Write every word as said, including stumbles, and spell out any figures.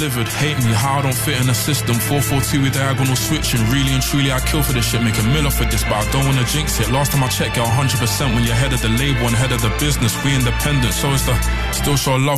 delivered. Hate me, how I don't fit in the system. four four two with diagonal switching. Really and truly I kill for this shit. Make a mill off of this, but I don't wanna jinx it. Last time I checked, get one hundred percent when you're head of the label and head of the business. We independent, so it's the still show love